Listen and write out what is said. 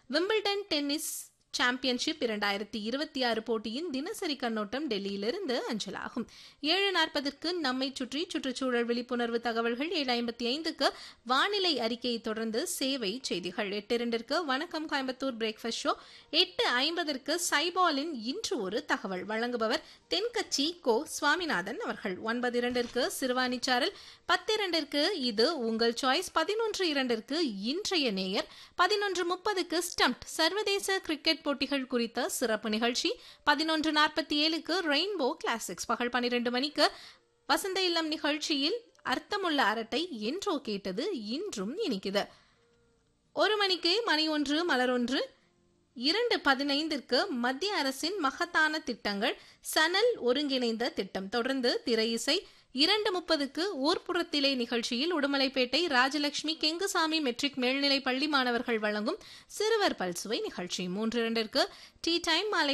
Wimbledon tennis championship 2026 போட்டியின் தினசரி கண்ணோட்டம் டெல்லியிலிருந்து அஞ்சலாகும். 7:40 நம்மை சுற்றி சுற்றுச்சூழல் விழிப்புணர்வு தகவல்கள். 7:55 வானிலை அறிக்கையை தொடர்ந்து சேவை செய்திகள். 8:02 வணக்கம் கோயம்புத்தூர் பிரேக்ஃபாஸ்ட் ஷோ. 8:50 சைபாலின் இன்று ஒரு தகவல் வழங்குபவர் தென்கட்சி கோ சுவாமிநாதன் அவர்கள். 9:02 சிறுவாணிச்சாரல். 10:02 இது உங்கள் சாய்ஸ். 11:02 இன்றைய நேயர். 11:30 ஸ்டம்ப்ட் சர்வதேச கிரிக்கெட் போட்டிகள் குறித்த சிறப்பு நிகழ்ச்சி. 11:47 ரெயின்போ கிளாசிக்ஸ். பகல் 12 மணிக்கு வசந்த இல்லம் நிகழ்ச்சியில் அர்த்தமுள்ள அரட்டை என்றோ கேட்டது இன்றும் இனிக்குது. 1 மணிக்கு மணி ஒன்று மலர் ஒன்று. 2:15 மத்திய அரசின் மகத்தான திட்டங்கள் சனல் ஒருங்கிணைந்த திட்டம். தொடர்ந்து திரை இசை. 2:30 ஊர்ப்புறத்திலே நிகழ்ச்சியில் உடுமலைப்பேட்டை ராஜலட்சுமி கெங்குசாமி மெட்ரிக் மேல்நிலை பள்ளி மாணவர்கள் வழங்கும் சிறுவர் பல்சுவை நிகழ்ச்சி. 3:02 டீ டைம். மாலை